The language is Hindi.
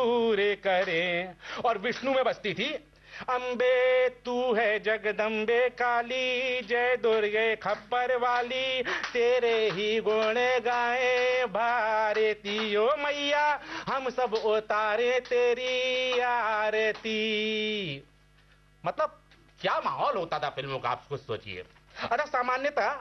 पूरे करें। और विष्णु में बजती थी, अम्बे तू है जगदम्बे काली, जय दुर्गे खप्पर वाली, तेरे ही गुण गाए भारती ओ मैया, हम सब उतारे तेरी आरती। मतलब क्या माहौल होता था फिल्मों का, आप खुद सोचिए। अच्छा, सामान्यतः